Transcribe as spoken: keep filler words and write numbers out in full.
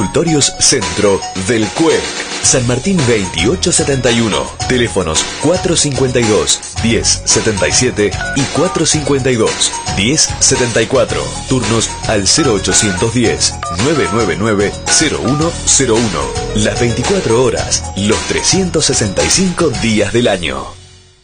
Consultorios Centro del C U E C. San Martín veintiocho setenta y uno. Teléfonos cuatro cincuenta y dos, diez setenta y siete y cuatro cincuenta y dos, diez setenta y cuatro. Turnos al cero ochocientos diez, nueve nueve nueve, cero uno cero uno. Las veinticuatro horas, los trescientos sesenta y cinco días del año.